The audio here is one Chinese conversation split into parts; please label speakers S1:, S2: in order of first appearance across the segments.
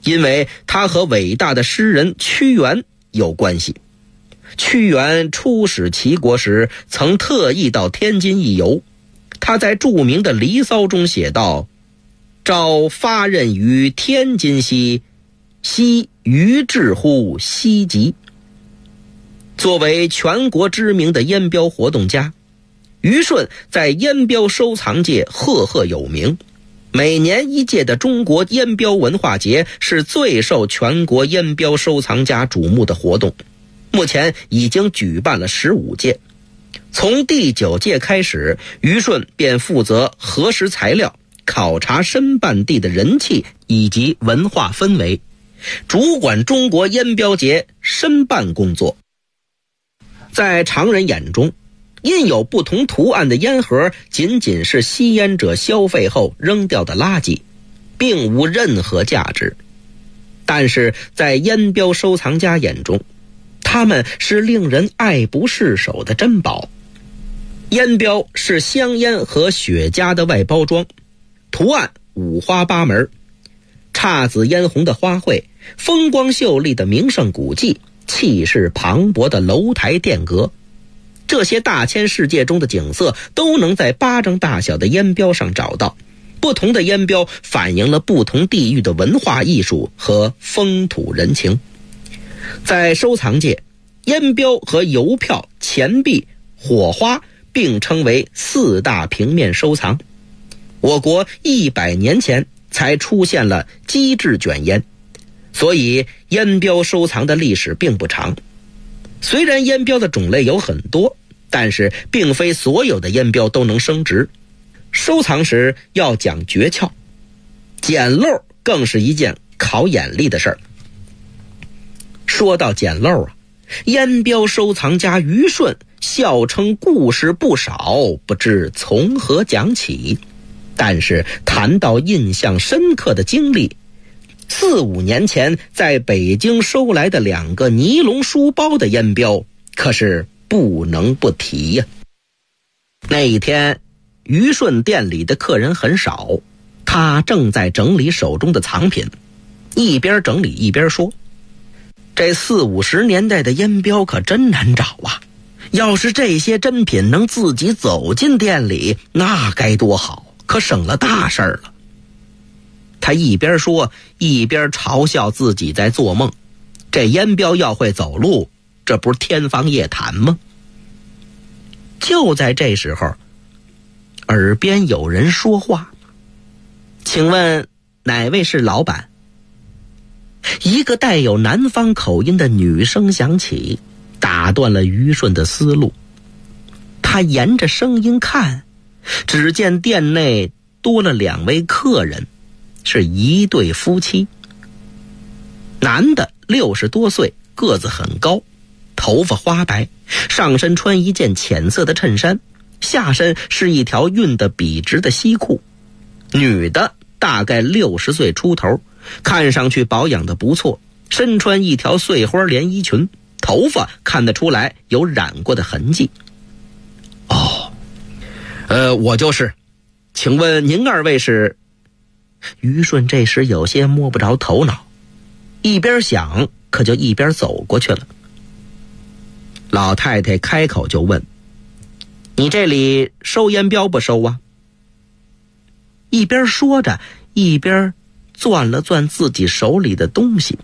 S1: 因为他和伟大的诗人屈原有关系。屈原出使齐国时，曾特意到天津一游。他在著名的《离骚》中写道：朝发轫于天津兮，夕余至乎西极。作为全国知名的烟标活动家，虞舜在烟标收藏界赫赫有名。每年一届的中国烟标文化节是最受全国烟标收藏家瞩目的活动，目前已经举办了15届。从第9届开始，虞舜便负责核实材料，考察申办地的人气以及文化氛围，主管中国烟标节申办工作。在常人眼中，印有不同图案的烟盒仅仅是吸烟者消费后扔掉的垃圾，并无任何价值。但是在烟标收藏家眼中，它们是令人爱不释手的珍宝。烟标是香烟和雪茄的外包装，图案五花八门，姹紫嫣红的花卉，风光秀丽的名胜古迹，气势磅礴的楼台殿阁，这些大千世界中的景色都能在巴掌大小的烟标上找到。不同的烟标反映了不同地域的文化艺术和风土人情。在收藏界，烟标和邮票、钱币、火花并称为4大平面收藏。我国100年前才出现了机制卷烟，所以烟标收藏的历史并不长。虽然烟标的种类有很多，但是并非所有的烟标都能升值。收藏时要讲诀窍，捡漏更是一件考眼力的事儿。说到捡漏啊，烟标收藏家虞舜笑称故事不少，不知从何讲起。但是谈到印象深刻的经历，4、5年前在北京收来的2个尼龙书包的烟标可是不能不提呀。那一天虞舜店里的客人很少，他正在整理手中的藏品，一边整理一边说：这40、50年代的烟标可真难找啊，要是这些珍品能自己走进店里，那该多好，可省了大事儿了。他一边说一边嘲笑自己在做梦，这烟标要会走路，这不是天方夜谭吗？就在这时候，耳边有人说话：请问哪位是老板？一个带有南方口音的女声响起，打断了虞舜的思路。他沿着声音看，只见店内多了2位客人，是一对夫妻。男的60多岁，个子很高，头发花白，上身穿一件浅色的衬衫，下身是一条熨得笔直的西裤。女的大概60岁出头，看上去保养得不错，身穿一条碎花连衣裙，头发看得出来有染过的痕迹。我就是，请问您2位是？虞舜这时有些摸不着头脑，一边想可就一边走过去了。老太太开口就问：你这里收烟标不收啊？一边说着一边攥了攥自己手里的东西。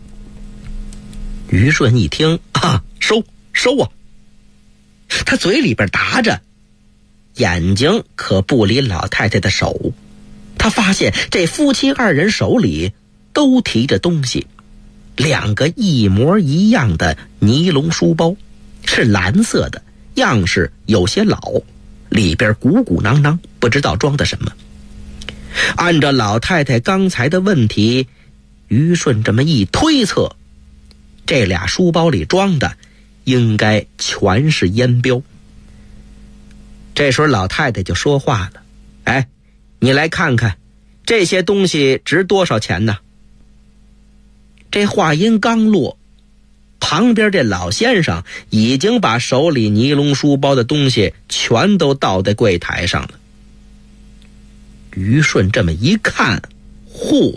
S1: 虞舜一听收啊，他嘴里边答着，眼睛可不离老太太的手。他发现这夫妻2人手里都提着东西，2个一模一样的尼龙书包，是蓝色的，样式有些老，里边鼓鼓囊囊，不知道装的什么。按照老太太刚才的问题，虞舜这么一推测，这俩书包里装的应该全是烟标。这时候老太太就说话了：哎，你来看看这些东西值多少钱呢？这话音刚落，旁边这老先生已经把手里尼龙书包的东西全都倒在柜台上了。虞舜这么一看，嚯，